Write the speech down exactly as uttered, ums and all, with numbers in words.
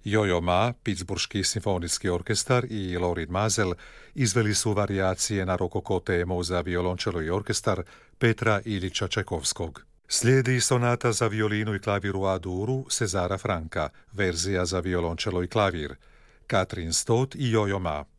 Jojo Ma, Pittsburški simfonijski orkestar i Lorin Maazel izveli su varijacije na rokoko temu za violončelo i orkestar Petra Ilića Čajkovskog. Slijedi sonata za violinu i klaviru A-duru Cezara Franka, verzija za violončelo i klavir, Katrin Stott i Jojo Ma.